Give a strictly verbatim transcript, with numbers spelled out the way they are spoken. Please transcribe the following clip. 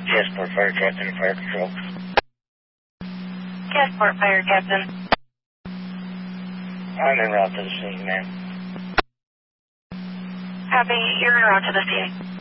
Gasport Fire Captain and Fire Control. Gasport Fire Captain. I'm en route to the scene, ma'am. Copy, you're en route to the scene.